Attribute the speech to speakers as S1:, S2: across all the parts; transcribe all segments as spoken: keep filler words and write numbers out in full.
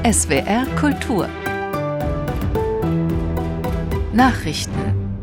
S1: S W R Kultur Nachrichten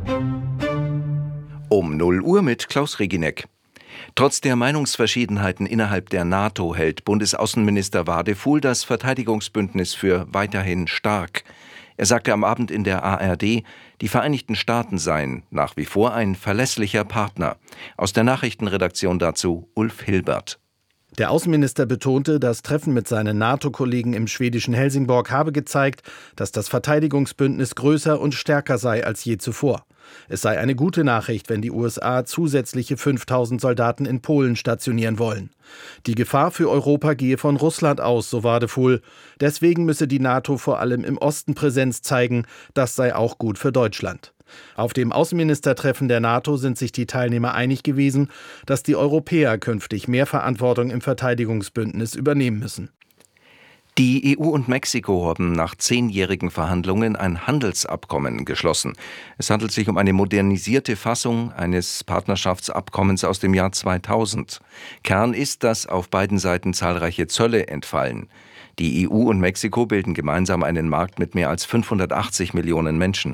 S2: Um null Uhr mit Klaus Regineck. Trotz der Meinungsverschiedenheiten innerhalb der NATO hält Bundesaußenminister Wadefuhl das Verteidigungsbündnis für weiterhin stark. Er sagte am Abend in der A R D, die Vereinigten Staaten seien nach wie vor ein verlässlicher Partner. Aus der Nachrichtenredaktion dazu Ulf Hilbert.
S3: Der Außenminister betonte, das Treffen mit seinen NATO-Kollegen im schwedischen Helsingborg habe gezeigt, dass das Verteidigungsbündnis größer und stärker sei als je zuvor. Es sei eine gute Nachricht, wenn die U S A zusätzliche fünftausend Soldaten in Polen stationieren wollen. Die Gefahr für Europa gehe von Russland aus, so Wadefuhl. Deswegen müsse die NATO vor allem im Osten Präsenz zeigen. Das sei auch gut für Deutschland. Auf dem Außenministertreffen der NATO sind sich die Teilnehmer einig gewesen, dass die Europäer künftig mehr Verantwortung im Verteidigungsbündnis übernehmen müssen.
S2: Die E U und Mexiko haben nach zehnjährigen Verhandlungen ein Handelsabkommen geschlossen. Es handelt sich um eine modernisierte Fassung eines Partnerschaftsabkommens aus dem Jahr zweitausend. Kern ist, dass auf beiden Seiten zahlreiche Zölle entfallen. Die E U und Mexiko bilden gemeinsam einen Markt mit mehr als fünfhundertachtzig Millionen Menschen.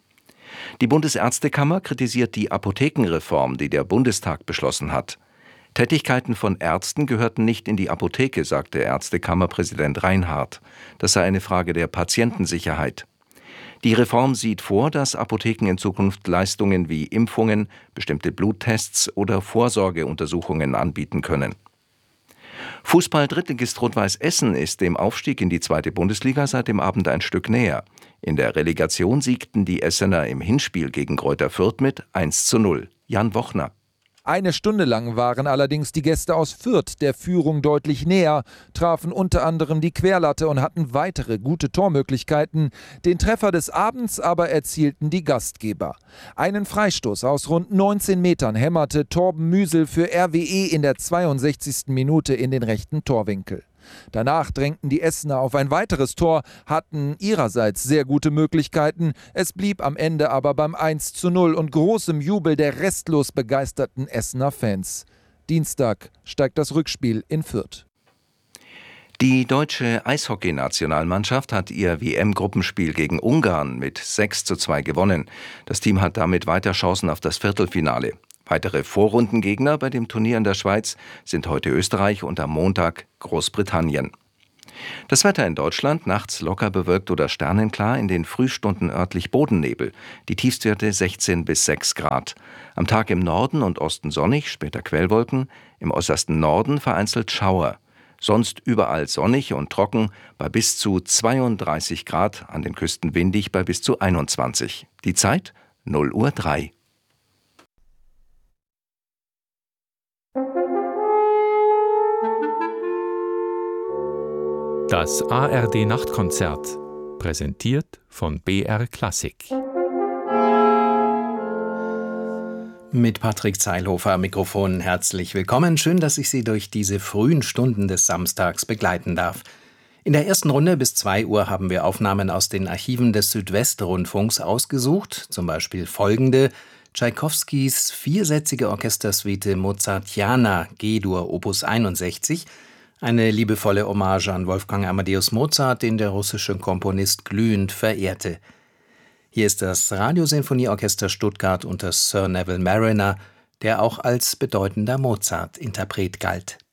S2: Die Bundesärztekammer kritisiert die Apothekenreform, die der Bundestag beschlossen hat. Tätigkeiten von Ärzten gehörten nicht in die Apotheke, sagte Ärztekammerpräsident Reinhardt. Das sei eine Frage der Patientensicherheit. Die Reform sieht vor, dass Apotheken in Zukunft Leistungen wie Impfungen, bestimmte Bluttests oder Vorsorgeuntersuchungen anbieten können. Fußball-Drittligist Rot-Weiß Essen ist dem Aufstieg in die zweite Bundesliga seit dem Abend ein Stück näher. In der Relegation siegten die Essener im Hinspiel gegen Greuther Fürth mit eins zu null. Jan Wochner.
S4: Eine Stunde lang waren allerdings die Gäste aus Fürth der Führung deutlich näher, trafen unter anderem die Querlatte und hatten weitere gute Tormöglichkeiten. Den Treffer des Abends aber erzielten die Gastgeber. Einen Freistoß aus rund neunzehn Metern hämmerte Torben Müsel für R W E in der zweiundsechzigsten Minute in den rechten Torwinkel. Danach drängten die Essener auf ein weiteres Tor, hatten ihrerseits sehr gute Möglichkeiten. Es blieb am Ende aber beim eins zu null und großem Jubel der restlos begeisterten Essener Fans. Dienstag steigt das Rückspiel in Fürth.
S2: Die deutsche Eishockey-Nationalmannschaft hat ihr W M-Gruppenspiel gegen Ungarn mit sechs zu zwei gewonnen. Das Team hat damit weiter Chancen auf das Viertelfinale. Weitere Vorrundengegner bei dem Turnier in der Schweiz sind heute Österreich und am Montag Großbritannien. Das Wetter in Deutschland: nachts locker bewölkt oder sternenklar, in den Frühstunden örtlich Bodennebel. Die Tiefstwerte sechzehn bis sechs Grad. Am Tag im Norden und Osten sonnig, später Quellwolken, im äußersten Norden vereinzelt Schauer. Sonst überall sonnig und trocken bei bis zu zweiunddreißig Grad, an den Küsten windig bei bis zu einundzwanzig. Die Zeit null Uhr drei.
S5: Das A R D-Nachtkonzert, präsentiert von B R Klassik.
S6: Mit Patrick Zeilhofer am Mikrofon herzlich willkommen. Schön, dass ich Sie durch diese frühen Stunden des Samstags begleiten darf. In der ersten Runde bis zwei Uhr haben wir Aufnahmen aus den Archiven des Südwestrundfunks ausgesucht, zum Beispiel folgende: Tschaikowskis viersätzige Orchestersuite Mozartiana G-Dur Opus einundsechzig, eine liebevolle Hommage an Wolfgang Amadeus Mozart, den der russische Komponist glühend verehrte. Hier ist das Radiosinfonieorchester Stuttgart unter Sir Neville Marriner, der auch als bedeutender Mozart-Interpret galt.